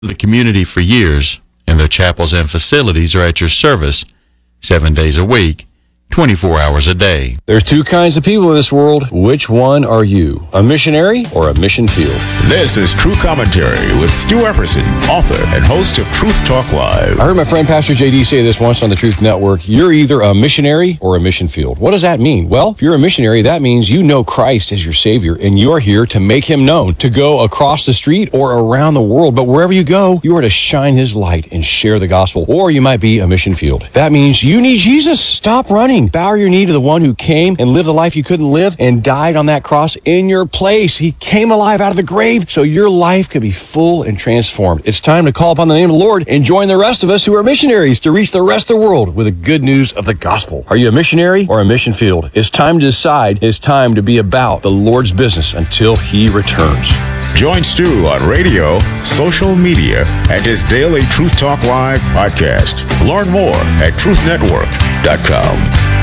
the community for years, and their chapels and facilities are at your service 7 days a week, 24 hours a day. There's two kinds of people in this world. Which one are you? A missionary or a mission field? This is True Commentary with Stu Epperson, author and host of Truth Talk Live. I heard my friend Pastor JD say this once on the Truth Network. You're either a missionary or a mission field. What does that mean? Well, if you're a missionary, that means you know Christ as your Savior, and you're here to make Him known, to go across the street or around the world. But wherever you go, you are to shine His light and share the gospel. Or you might be a mission field. That means you need Jesus. Stop running. Bow your knee to the one who came and lived the life you couldn't live and died on that cross in your place. He came alive out of the grave so your life could be full and transformed. It's time to call upon the name of the Lord and join the rest of us who are missionaries to reach the rest of the world with the good news of the gospel. Are you a missionary or a mission field? It's time to decide. It's time to be about the Lord's business until He returns. Join Stu on radio, social media, and his daily Truth Talk Live podcast. Learn more at truthnetwork.com.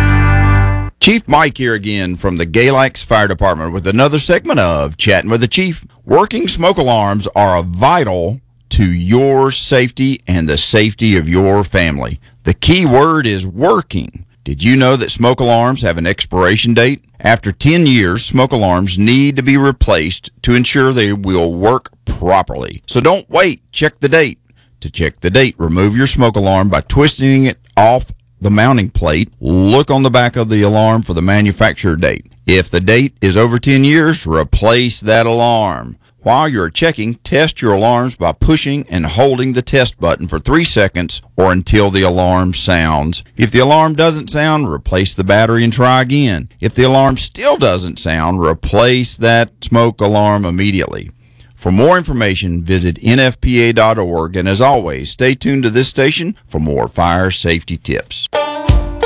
Chief Mike here again from the Galax Fire Department with another segment of Chatting with the Chief. Working smoke alarms are vital to your safety and the safety of your family. The key word is working. Did you know that smoke alarms have an expiration date? After 10 years, smoke alarms need to be replaced to ensure they will work properly. So don't wait. Check the date. To check the date, remove your smoke alarm by twisting it off the mounting plate. Look on the back of the alarm for the manufacturer date. If the date is over 10 years, replace that alarm. While you're checking, test your alarms by pushing and holding the test button for 3 seconds or until the alarm sounds. If the alarm doesn't sound, replace the battery and try again. If the alarm still doesn't sound, replace that smoke alarm immediately. For more information, visit nfpa.org, and as always, stay tuned to this station for more fire safety tips.